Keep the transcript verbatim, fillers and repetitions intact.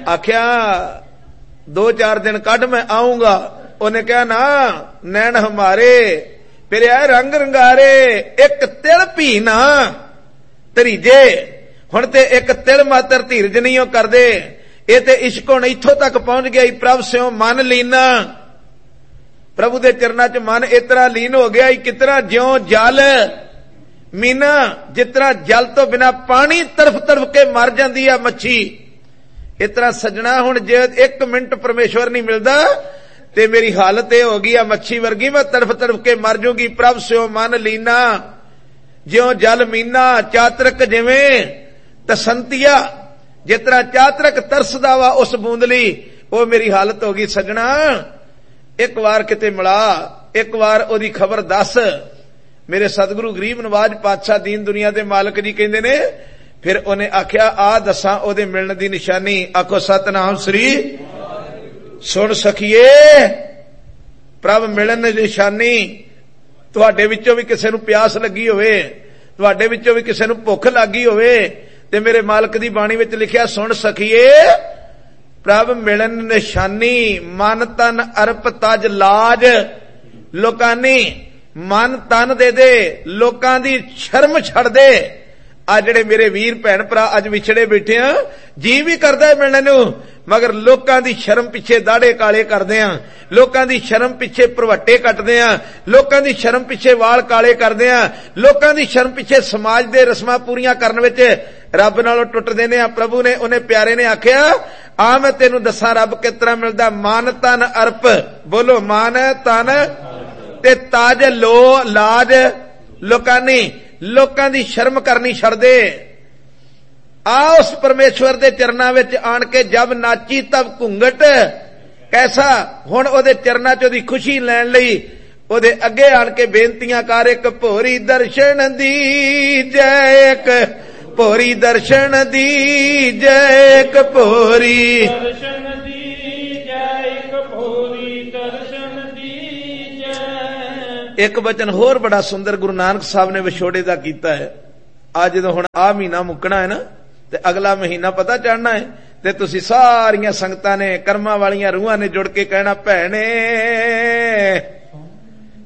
आख्या दो चार दिन कढ़ मैं आऊंगा। उन्हें कहा ना नैन हमारे फिर आए रंग रंगारे एक तिल भी ना तरीजे। हुण ते एक तिल मात्र धीरज नहीं हो करदे। ये ते इश्क हुण इत्थों तक पहुंच गया। प्रभ स्यों मन लीना, प्रभु दे चरना च मन इतना लीन हो गया कितना ज्यों जल मीना, जितना जल तो बिना पानी तरफ तरफ के मर जाती है मच्छी, इतना सजना हुण जे एक मिनट परमेश्वर नहीं मिलता ते मेरी हालत यह हो गई मच्छी वर्गी, मैं तरफ तरफ के मर जूंगी। प्रभ स्यों मन लीना ज्यों जल मीना, चातरक जिवें तसंतिया, जितना चातरक तरसदा वा उस बूंदली, वो मेरी हालत हो गई सजना। एक बार किते मिला, एक बार ओदी खबर दस। मेरे सतगुरु गरीब नवाज पातशाह दीन दुनिया दे मालक जी कहंदे ने, फिर उन्हें आख्या आ दसा ओदे मिलण दी निशानी। आखो सतनाम श्री। सुन सखिए प्रभ मिलन दी निशानी। तुहाडे विचों भी किसे नूं प्यास लगी होवे, तुहाडे विचों भी किसे नूं भुख लगी होवे ते मेरे मालक दी बाणी विच लिखिया सुन सखिए प्रभ मिलन निशानी। मन तन अरप तज लाज लोकानी, मन तन दे दे लोकां दी शर्म छड़ दे। आ जिहड़े मेरे वीर भैन भरा अज विछड़े बैठे आ, जी भी करदा है मिलण नूं, मगर लोकां दी शर्म पिछे दाड़े काले करदे आ, लोकां दी शर्म पिछे भरवट्टे कटदे आ, लोकां दी शर्म पिछे वाल काले करदे आ, लोकां दी शर्म पिछे समाज दे रस्मां पूरीआं करन विच रब नालों टुटदे ने। प्रभु ने उन्हें प्यारे ने आख्या आ मैं तेनू दसां रब किस तरह मिलदा। मान तन अर्प, बोलो मान तन ते ताज लो लाज लोकानी, लोकां दी शर्म करनी छड़ दे। आ उस परमेश्वर दे चरनां विच आण के जब नाची तब घुंघट कैसा। हुण ओदे चरनां च ओदी खुशी लैण लई ओदे अगे आण के बेनतियां कर। एक भोरी दर्शन दी जय, एक भोरी दर्शन दी जय, एक भोरी दर्शन दी जय, एक भोरी दर्शन दी जय। एक वचन होर बड़ा सुंदर गुरु नानक साहब ने विछोड़े दा कीता है। आज जदों हुण आ महीना मुकना है ना ते अगला महीना पता चढ़ना है ते तुसीं सारियां संगतां ने कर्मां वालियां रूहां ने जुड़ के कहना भैणे